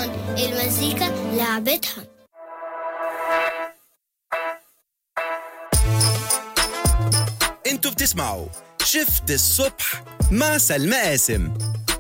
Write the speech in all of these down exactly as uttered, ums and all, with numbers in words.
كرتون. المزيكا لعبتها. انتوا بتسمعوا شفت الصبح مع سلمى قاسم.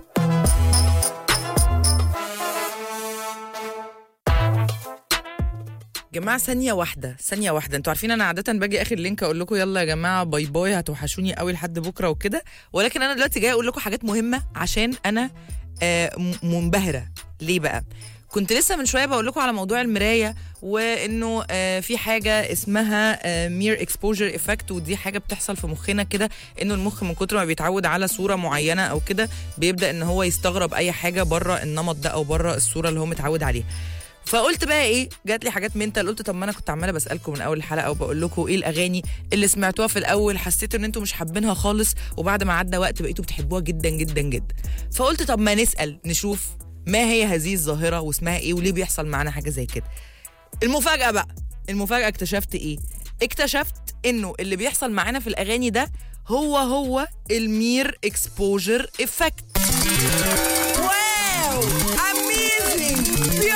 جماعة ثانية واحدة ثانية واحدة انتوا عارفين انا عادة باجي اخر لينك اقول لكم يلا يا جماعة باي باي هتوحشوني قوي لحد بكرة وكده، ولكن انا دلوقتي جاي اقول لكم حاجات مهمة عشان انا آه منبهرة. ليه بقى؟ كنت لسه من شوية بقول لكم على موضوع المراية، وانه آه في حاجة اسمها آه مير اكسبوجر افكت، ودي حاجة بتحصل في مخنا كده، انه المخ من كتر ما بيتعود على صورة معينة او كده بيبدأ ان هو يستغرب اي حاجة بره النمط ده او بره الصورة اللي هو متعود عليها. فقلت بقى ايه، جات لي حاجات منتال، قلت طب ما انا كنت عماله بسالكم من اول الحلقه وبقول لكم ايه الاغاني اللي سمعتوها في الاول حسيتوا ان انتوا مش حابينها خالص، وبعد ما عدى وقت بقيتوا بتحبوها جدا جدا جدا. فقلت طب ما نسال نشوف ما هي هذه الظاهره واسمها ايه وليه بيحصل معانا حاجه زي كده. المفاجاه بقى، المفاجاه اكتشفت ايه؟ اكتشفت انه اللي بيحصل معانا في الاغاني ده هو هو المير اكسبوجر افكت. واو اميزنج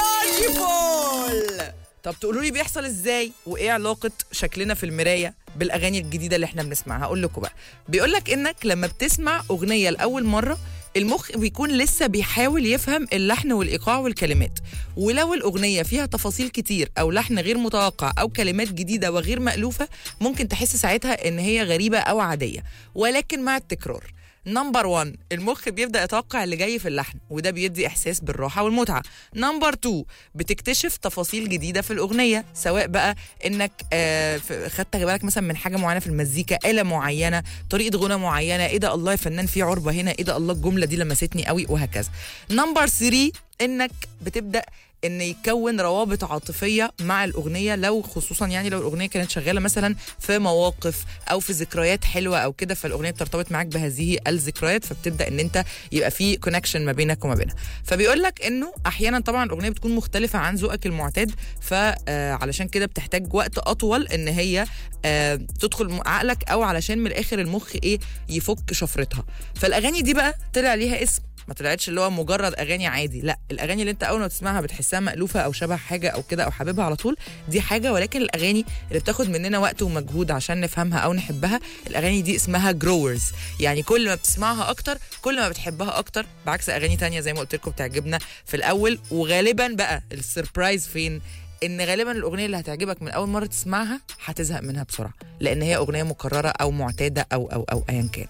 بيوتيفول. طب تقولوا لي بيحصل ازاي وايه علاقه شكلنا في المرايه بالاغاني الجديده اللي احنا بنسمعها؟ هقول لكم بقى. بيقول لك انك لما بتسمع اغنيه لاول مره المخ بيكون لسه بيحاول يفهم اللحن والايقاع والكلمات، ولو الاغنيه فيها تفاصيل كتير او لحن غير متوقع او كلمات جديده وغير مألوفه ممكن تحس ساعتها ان هي غريبه او عاديه. ولكن مع التكرار نمبر واحد المخ بيبدأ يتوقع اللي جاي في اللحن، وده بيدي إحساس بالراحة والمتعة. نمبر اتنين بتكتشف تفاصيل جديدة في الأغنية، سواء بقى إنك آه خدت بالك مثلا من حاجة معينة في المزيكا، آلة معينة، طريقة غنى معينة، إيه ده الله يا فنان في عربة هنا، إيه ده الله الجملة دي لمستني قوي، وهكذا. نمبر تلاتة إنك بتبدأ ان يكون روابط عاطفيه مع الاغنيه، لو خصوصا يعني لو الاغنيه كانت شغاله مثلا في مواقف او في ذكريات حلوه او كده، فالاغنيه بترتبط معاك بهذه الذكريات، فبتبدا ان انت يبقى في كونكشن ما بينك وما بينها. فبيقول لك انه احيانا طبعا الاغنيه بتكون مختلفه عن ذوقك المعتاد، فعلشان كده بتحتاج وقت اطول ان هي تدخل عقلك، او علشان من الاخر المخ ايه يفك شفرتها. فالاغاني دي بقى طلع ليها اسم، ما طلعتش اللي هو مجرد اغاني عادي، لا، الاغاني اللي انت اول ما تسمعها بتحسها مألوفه او شبه حاجه او كده او حاببها على طول، دي حاجه. ولكن الاغاني اللي بتاخد مننا وقت ومجهود عشان نفهمها او نحبها، الاغاني دي اسمها جروورز. يعني كل ما بتسمعها اكتر كل ما بتحبها اكتر، بعكس اغاني تانية زي ما قلت لكم بتعجبنا في الاول. وغالبا بقى السربرايز فين؟ ان غالبا الاغنيه اللي هتعجبك من اول مره تسمعها هتزهق منها بسرعه، لان هي اغنيه مكرره او معتاده او او او ايا كان.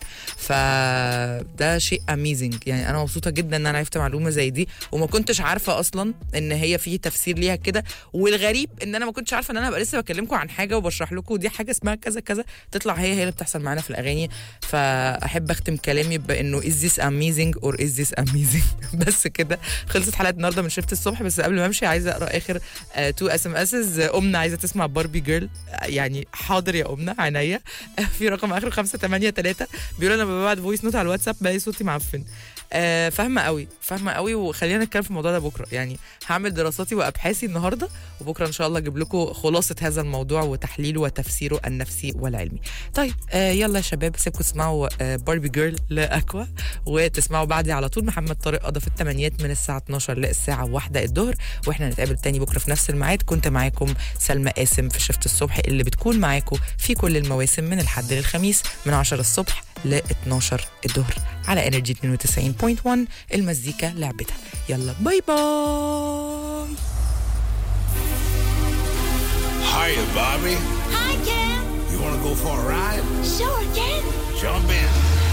فده شيء اميزنج، يعني انا مبسوطه جدا ان انا عرفت معلومه زي دي، وما كنتش عارفه اصلا ان هي في تفسير ليها كده. والغريب ان انا ما كنتش عارفه ان انا بقى لسه بكلمكم عن حاجه وبشرح لكم دي حاجه اسمها كذا كذا، تطلع هي هي اللي بتحصل معانا في الاغاني. فاحب اختم كلامي بانه is this amazing or is this amazing. بس كده خلصت حلقه النهارده من شفت الصبح. بس قبل ما امشي عايزه اقرا اخر آه تو اس ام اسز. امنا عايزه تسمع باربي جيرل، يعني حاضر يا امنا عينيا. في رقم اخره خمسة تمانية تلاتة بيقول انا ببعت فويس نوت على الواتساب بلاقي صوتي معفن. آه فاهمه قوي فاهمه قوي، وخلينا نتكلم في الموضوع ده بكره. يعني هعمل دراساتي وابحاثي النهارده، وبكره ان شاء الله اجيب لكم خلاصه هذا الموضوع وتحليله وتفسيره النفسي والعلمي. طيب آه يلا يا شباب، سيبكم تسمعوا آه باربي جيرل لاكوا، وتسمعوا بعدي على طول محمد طارق قضى في الثمانينات من الساعه اتناشر للساعه واحدة الظهر، واحنا نتقابل تاني بكره في نفس الميعاد. كنت معاكم سلمى قاسم في شفت الصبح، اللي بتكون معاكم في كل المواسم من الحد للخميس من عشرة الصبح ل اتناشر الظهر على انرجي اتنين وتسعين فاصلة واحد. المزيكا لعبتها. يلا باي باي. Hi, Bobby. Hi, Ken. You want to go for a ride? Sure, Ken. Jump in.